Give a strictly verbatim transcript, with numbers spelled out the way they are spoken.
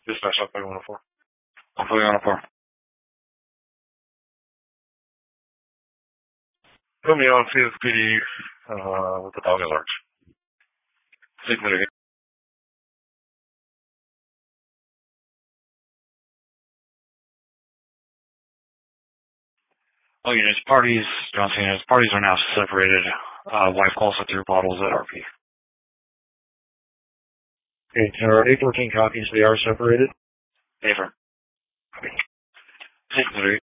Dispatch up by one oh four. one oh four. Put me on Phoenix P D uh, with the dog alert. Signal. All units, parties, Johnson units, parties are now separated. Uh, wife also threw bottles at R P. Okay, eight fourteen copies, they are separated. Affirm. Signal.